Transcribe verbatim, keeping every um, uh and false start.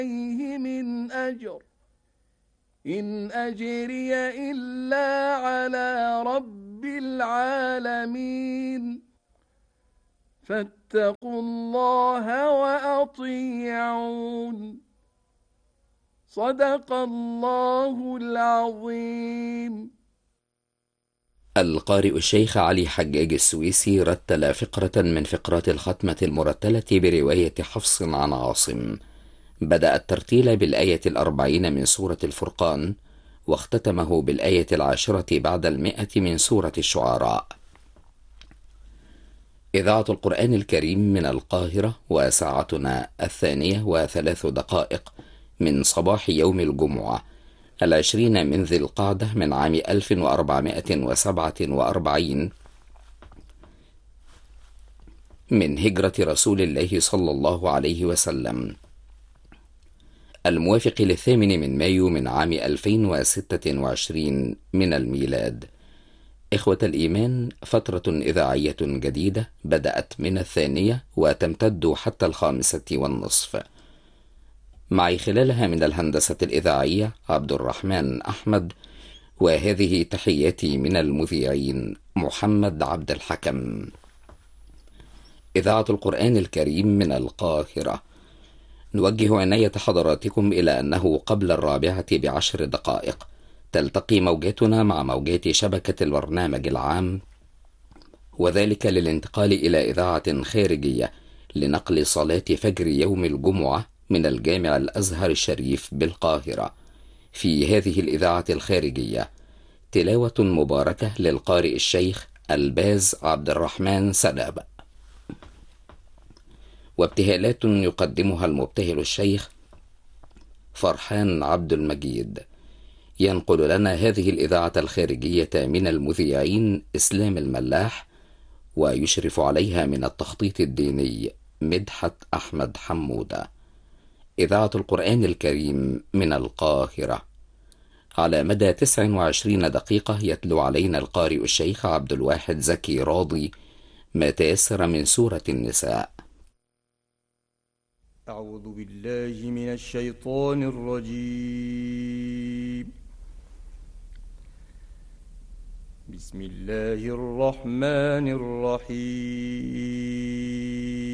من أجر إن أجري إلا على رب العالمين فاتقوا الله وأطيعون صدق الله العظيم. القارئ الشيخ علي حجاج السويسي رتل فقرة من فقرات الختمة المرتلة برواية حفص عن عاصم. بدأ الترتيل بالآية الأربعين من سورة الفرقان، واختتمه بالآية العاشرة بعد المئة من سورة الشعراء. إذاعة القرآن الكريم من القاهرة، وساعتنا الثانية وثلاث دقائق من صباح يوم الجمعة العشرين من ذي القعدة من عام ألف وأربعمائة وسبعة وأربعين من هجرة رسول الله صلى الله عليه وسلم، الموافق للثامن من مايو من عام ألفين وستة وعشرين من الميلاد. إخوة الإيمان، فترة إذاعية جديدة بدأت من الثانية وتمتد حتى الخامسة والنصف. معي خلالها من الهندسة الإذاعية عبد الرحمن أحمد، وهذه تحياتي من المذيعين محمد عبد الحكم. إذاعة القرآن الكريم من القاهرة، نوجه عناية حضراتكم إلى أنه قبل الرابعة بعشر دقائق تلتقي موجاتنا مع موجات شبكة البرنامج العام، وذلك للانتقال إلى إذاعة خارجية لنقل صلاة فجر يوم الجمعة من الجامع الأزهر الشريف بالقاهرة. في هذه الإذاعة الخارجية تلاوة مباركة للقارئ الشيخ الباز عبد الرحمن سداب، وابتهالات يقدمها المبتهل الشيخ فرحان عبد المجيد. ينقل لنا هذه الإذاعة الخارجية من المذيعين إسلام الملاح، ويشرف عليها من التخطيط الديني مدحت أحمد حمودة. إذاعة القرآن الكريم من القاهرة، على مدى تسع وعشرين دقيقة يتلو علينا القارئ الشيخ عبد الواحد زكي راضي ما تيسر من سورة النساء. أعوذ بالله من الشيطان الرجيم. بسم الله الرحمن الرحيم.